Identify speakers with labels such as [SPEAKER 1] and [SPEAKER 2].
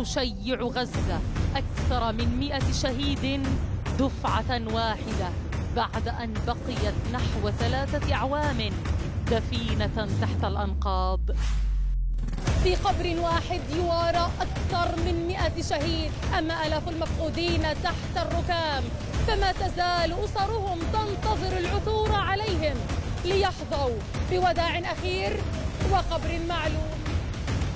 [SPEAKER 1] تشيع غزة أكثر من 100 شهيد دفعة واحدة بعد أن بقيت نحو 3 أعوام دفينة تحت الأنقاض. في قبر واحد يوارى أكثر من 100 شهيد، أما آلاف المفقودين تحت الركام، فما تزال أسرهم تنتظر العثور عليهم ليحظوا بوداع أخير وقبر معلوم.